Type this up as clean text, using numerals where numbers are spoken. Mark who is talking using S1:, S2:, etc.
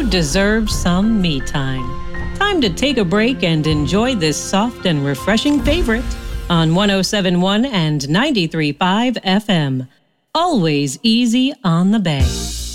S1: deserve some me time. Time to take a break and enjoy this soft and refreshing favorite on 107.1 and 93.5 FM. Always easy on the Bay.